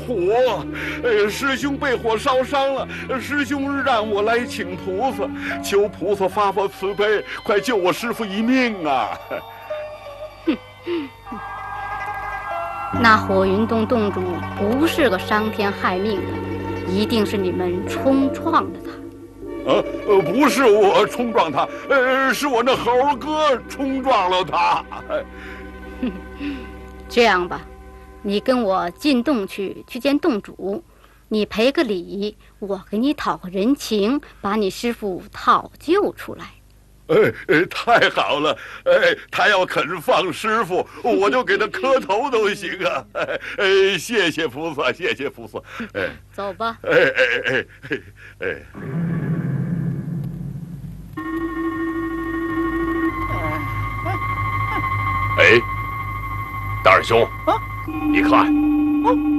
火，师兄被火烧伤了，师兄让我来请菩萨，求菩萨发慈悲，快救我师父一命啊！ 那火云洞洞主不是个伤天害命的，一定是你们冲撞了他。 不是我冲撞他，是我那猴哥冲撞了他。 这样吧，你跟我进洞去见洞主，你赔个礼，我给你讨个人情，把你师父讨救出来。 太好了！他要肯放师傅，我就给他磕头都行啊！谢谢菩萨，谢谢菩萨。 走吧。 大师兄，你看，